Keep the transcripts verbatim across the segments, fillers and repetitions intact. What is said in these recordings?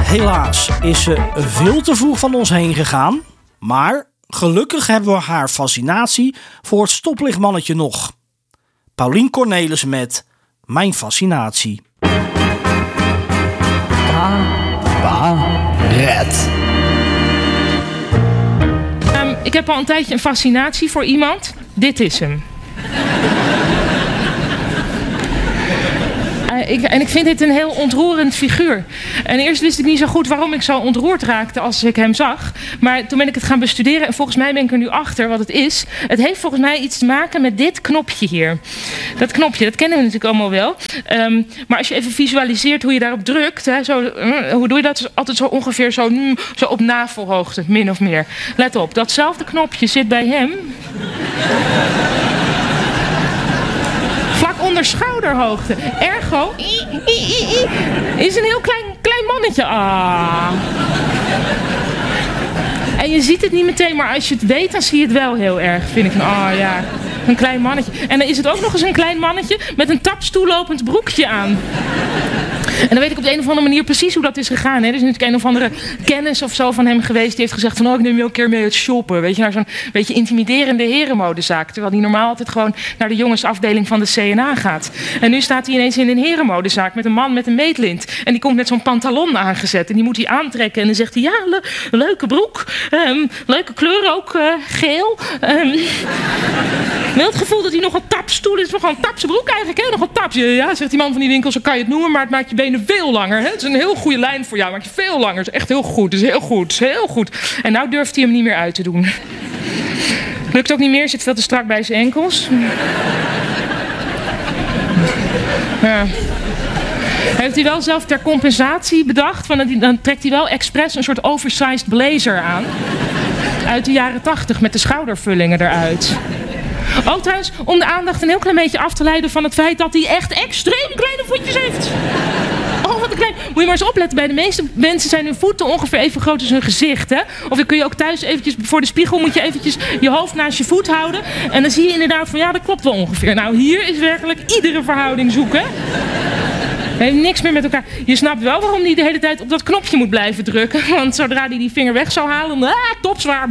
Helaas is ze veel te vroeg van ons heen gegaan. Maar gelukkig hebben we haar fascinatie voor het stoplichtmannetje nog. Paulien Cornelissen met Mijn Fascinatie. Cabaret. Um, ik heb al een tijdje een fascinatie voor iemand. Dit is hem. Uh, ik, en ik vind dit een heel ontroerend figuur. En eerst wist ik niet zo goed waarom ik zo ontroerd raakte als ik hem zag. Maar toen ben ik het gaan bestuderen en volgens mij ben ik er nu achter wat het is. Het heeft volgens mij iets te maken met dit knopje hier. Dat knopje, dat kennen we natuurlijk allemaal wel. Um, maar als je even visualiseert hoe je daarop drukt. Hè, zo, uh, hoe doe je dat? Altijd zo ongeveer zo, mm, zo op navelhoogte, min of meer. Let op, datzelfde knopje zit bij hem... vlak onder schouderhoogte. Ergo is een heel klein, klein mannetje. Ah. En je ziet het niet meteen, maar als je het weet, dan zie je het wel heel erg. Vind ik van, ah oh, ja, een klein mannetje. En dan is het ook nog eens een klein mannetje met een tapstoellopend broekje aan. En dan weet ik op de een of andere manier precies hoe dat is gegaan. Hè. Er is natuurlijk een of andere kennis of zo van hem geweest. Die heeft gezegd van, oh, ik neem je ook een keer mee uit shoppen. Weet je, naar zo'n beetje intimiderende herenmodezaak. Terwijl hij normaal altijd gewoon naar de jongensafdeling van de C N A gaat. En nu staat hij ineens in een herenmodezaak met een man met een meetlint. En die komt met zo'n pantalon aangezet. En die moet hij aantrekken. En dan zegt hij, ja, le leuke broek. Um, leuke kleur ook, uh, geel. Um, wel het gevoel dat hij nogal tapstoel is. Nogal een tapse broek eigenlijk, hè? Nogal taps. Ja, zegt die man van die winkel, zo kan je het noemen. Maar het maakt je benen veel langer. Hè? Het is een heel goede lijn voor jou. Het maakt je veel langer. Het is echt heel goed. Het is heel goed. Het is heel goed. En nou durft hij hem niet meer uit te doen. Lukt ook niet meer. Zit veel te strak bij zijn enkels. Ja. Heeft hij wel zelf ter compensatie bedacht. Van, dan trekt hij wel expres een soort oversized blazer aan. Uit de jaren tachtig met de schoudervullingen eruit. Ook trouwens om de aandacht een heel klein beetje af te leiden van het feit dat hij echt extreem kleine voetjes heeft. Oh, wat een klein. Moet je maar eens opletten. Bij de meeste mensen zijn hun voeten ongeveer even groot als hun gezicht. Hè? Of dan kun je ook thuis eventjes voor de spiegel moet je eventjes je hoofd naast je voet houden. En dan zie je inderdaad van ja, dat klopt wel ongeveer. Nou, hier is werkelijk iedere verhouding zoeken. Het heeft niks meer met elkaar. Je snapt wel waarom hij de hele tijd op dat knopje moet blijven drukken. Want zodra hij die vinger weg zou halen, dan ah, topzwaar.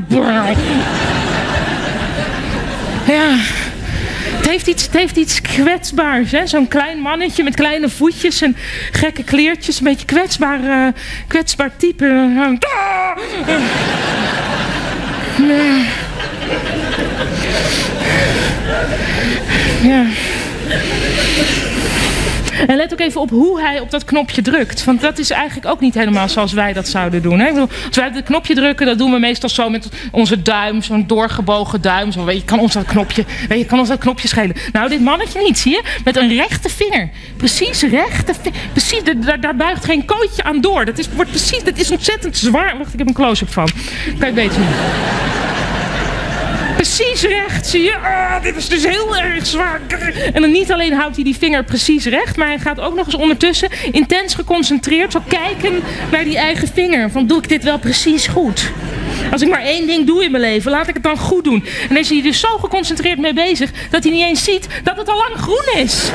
Ja, het heeft iets, het heeft iets kwetsbaars, hè? Zo'n klein mannetje met kleine voetjes en gekke kleertjes. Een beetje kwetsbaar, uh, kwetsbaar type. Ja. Ja. En let ook even op hoe hij op dat knopje drukt. Want dat is eigenlijk ook niet helemaal zoals wij dat zouden doen. Hè? Ik bedoel, als wij het knopje drukken, dat doen we meestal zo met onze duim. Zo'n doorgebogen duim. Zo, weet je, kan ons dat knopje, weet je, kan ons dat knopje schelen. Nou, dit mannetje niet, zie je? Met een rechte vinger. Precies rechte vinger. Precies, daar, daar buigt geen kootje aan door. Dat is, wordt precies, dat is ontzettend zwaar. Wacht, ik heb een close-up van. Kan je beter zien. Precies recht, zie je? Ah, dit is dus heel erg zwaar. En dan niet alleen houdt hij die vinger precies recht, maar hij gaat ook nog eens ondertussen intens geconcentreerd zo kijken naar die eigen vinger. Van, doe ik dit wel precies goed? Als ik maar één ding doe in mijn leven, laat ik het dan goed doen. En dan is hij dus zo geconcentreerd mee bezig dat hij niet eens ziet dat het al lang groen is.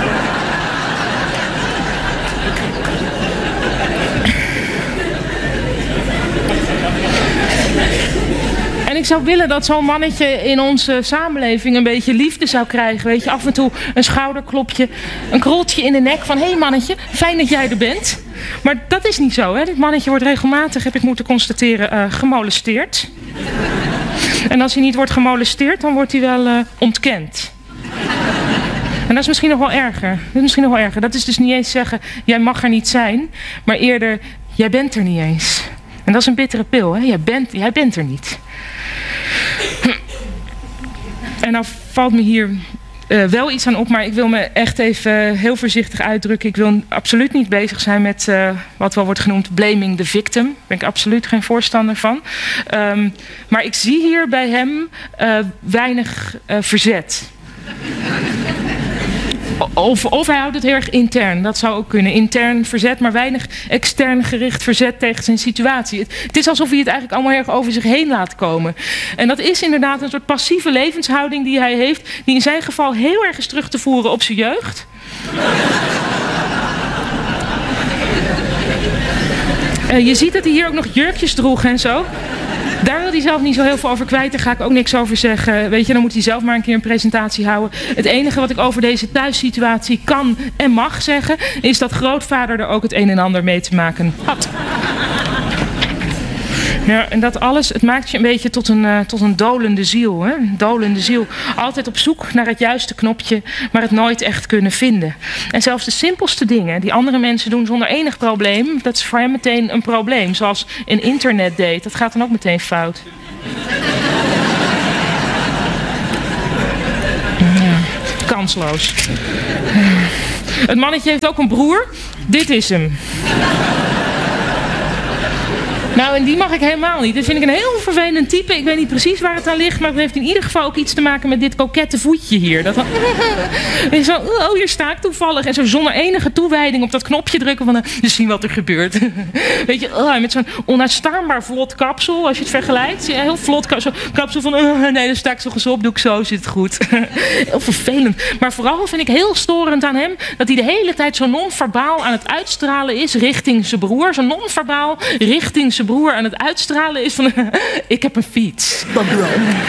En ik zou willen dat zo'n mannetje in onze samenleving een beetje liefde zou krijgen. Weet je, af en toe een schouderklopje, een kroltje in de nek van... hé hey mannetje, fijn dat jij er bent. Maar dat is niet zo, hè. Dit mannetje wordt regelmatig, heb ik moeten constateren, uh, gemolesteerd. En als hij niet wordt gemolesteerd, dan wordt hij wel uh, ontkend. En dat is misschien nog wel erger. Dat is misschien nog wel erger. Dat is dus niet eens zeggen, jij mag er niet zijn. Maar eerder, jij bent er niet eens. En dat is een bittere pil, hè. Jij bent, jij bent er niet. En nou valt me hier uh, wel iets aan op, maar ik wil me echt even heel voorzichtig uitdrukken. Ik wil absoluut niet bezig zijn met uh, wat wel wordt genoemd blaming the victim. Daar ben ik absoluut geen voorstander van. Um, maar ik zie hier bij hem uh, weinig uh, verzet. Of, of hij houdt het heel erg intern, dat zou ook kunnen. Intern verzet, maar weinig extern gericht verzet tegen zijn situatie. Het, het is alsof hij het eigenlijk allemaal erg over zich heen laat komen. En dat is inderdaad een soort passieve levenshouding die hij heeft, die in zijn geval heel erg is terug te voeren op zijn jeugd. Uh, je ziet dat hij hier ook nog jurkjes droeg en zo. Daar wil hij zelf niet zo heel veel over kwijt. Daar ga ik ook niks over zeggen. Weet je, dan moet hij zelf maar een keer een presentatie houden. Het enige wat ik over deze thuissituatie kan en mag zeggen, is dat grootvader er ook het een en ander mee te maken had. Ja, en dat alles, het maakt je een beetje tot een, uh, tot een dolende ziel. Hè? Een dolende ziel. Altijd op zoek naar het juiste knopje, maar het nooit echt kunnen vinden. En zelfs de simpelste dingen die andere mensen doen zonder enig probleem, dat is voor hem meteen een probleem. Zoals een internetdate, dat gaat dan ook meteen fout. Ja, kansloos. Het mannetje heeft ook een broer. Dit is hem. Nou, en die mag ik helemaal niet. Dat vind ik een heel vervelend type. Ik weet niet precies waar het aan ligt, maar het heeft in ieder geval ook iets te maken met dit kokette voetje hier. Dat dan, en zo, oh, hier sta ik toevallig. En zo zonder enige toewijding op dat knopje drukken van, uh, dus zien wat er gebeurt. Weet je, oh, met zo'n onuitstaanbaar vlot kapsel, als je het vergelijkt. Ja, heel vlot kapsel, kapsel van, uh, nee, dan sta ik zo eens op, doe ik zo, zit het goed. Heel vervelend. Maar vooral vind ik heel storend aan hem, dat hij de hele tijd zo non-verbaal aan het uitstralen is richting zijn broer. Zo non-verbaal richting zijn broer aan het uitstralen is van ik heb een fiets. Dank u wel.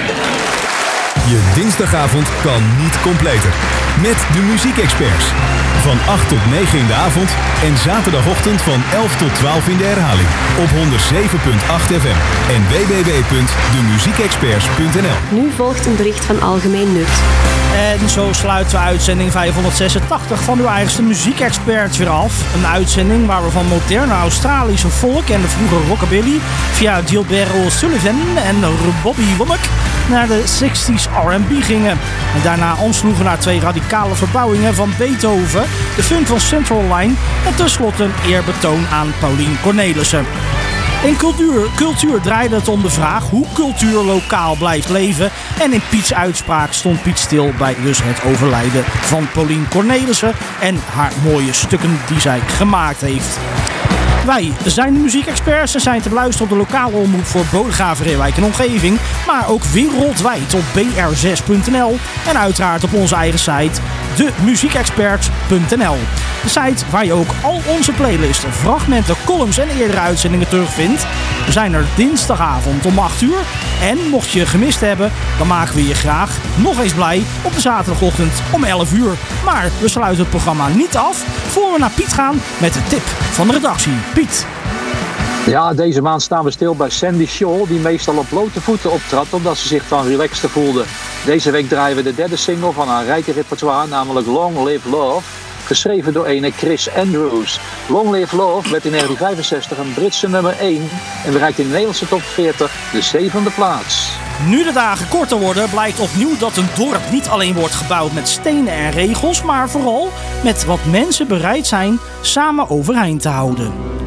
Je dinsdagavond kan niet completer. Met de muziekexperts. Van acht tot negen in de avond en zaterdagochtend van elf tot twaalf in de herhaling. Op honderd zeven komma acht F M en w w w punt de muziekexperts punt n l. Nu volgt een bericht van algemeen nut. En zo sluiten we uitzending vijfhonderdzesentachtig van uw eigenste muziekexperts weer af. Een uitzending waar we van moderne Australische folk en de vroege rockabilly via Gilbert O'Sullivan en Bobby Womack naar de zestig's R en B gingen. En daarna omsloegen naar twee radicale verbouwingen van Beethoven, de funk van Central Line en tenslotte een eerbetoon aan Paulien Cornelissen. In cultuur, cultuur draaide het om de vraag hoe cultuur lokaal blijft leven. En in Piets uitspraak stond Piet stil bij dus het overlijden van Paulien Cornelissen en haar mooie stukken die zij gemaakt heeft. Wij zijn de muziekexperts en zijn te beluisteren op de lokale omroep voor Bodegraven, Reeuwijk en omgeving. Maar ook wereldwijd op b r zes punt n l en uiteraard op onze eigen site de muziekexperts punt n l. De site waar je ook al onze playlisten, fragmenten, columns en eerdere uitzendingen terugvindt. We zijn er dinsdagavond om acht uur. En mocht je gemist hebben, dan maken we je graag nog eens blij op de zaterdagochtend om elf uur. Maar we sluiten het programma niet af voor we naar Piet gaan met de tip van de redactie. Piet. Ja, deze maand staan we stil bij Sandy Shaw, die meestal op blote voeten optrad omdat ze zich dan relaxter voelde. Deze week draaien we de derde single van haar rijke repertoire, namelijk Long Live Love, geschreven door ene Chris Andrews. Long Live Love werd in negentien vijfenzestig een Britse nummer één en bereikt in de Nederlandse top veertig de zevende plaats. Nu de dagen korter worden, blijkt opnieuw dat een dorp niet alleen wordt gebouwd met stenen en regels, maar vooral met wat mensen bereid zijn samen overeind te houden.